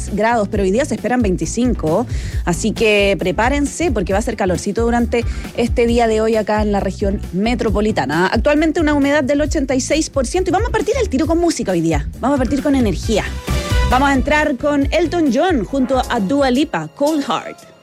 26 grados, pero hoy día se esperan 25, así que prepárense porque va a ser calorcito durante este día de hoy acá en la región metropolitana. Actualmente una humedad del 86% y vamos a partir al tiro con música hoy día, vamos a partir con energía. Vamos a entrar con Elton John junto a Dua Lipa, Cold Heart.